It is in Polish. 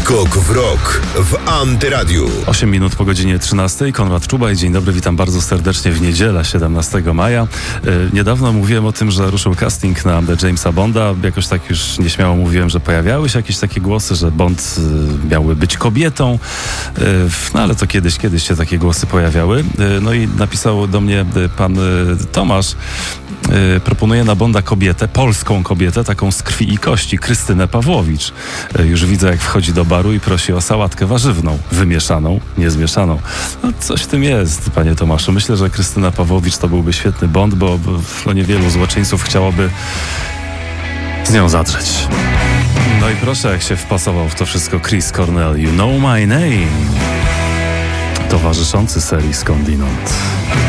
Skok w rok w Antyradiu. 8 minut po godzinie 13. Konrad Czubaj, dzień dobry, witam bardzo serdecznie w niedzielę 17 maja. Niedawno mówiłem o tym, że ruszył casting na Jamesa Bonda. Jakoś tak już nieśmiało mówiłem, że pojawiały się jakieś takie głosy, że Bond miałby być kobietą. No ale to kiedyś się takie głosy pojawiały. No i napisał do mnie pan Tomasz, proponuje na Bonda kobietę, polską kobietę, taką z krwi i kości, Krystynę Pawłowicz. Już widzę, jak wchodzi do baru i prosi o sałatkę warzywną, wymieszaną, niezmieszaną. No, coś w tym jest, panie Tomaszu. Myślę, że Krystyna Pawłowicz to byłby świetny Bond, bo niewielu złoczyńców chciałoby z nią zadrzeć. No i proszę, jak się wpasował w to wszystko Chris Cornell, You Know My Name, towarzyszący serii Skądinąd.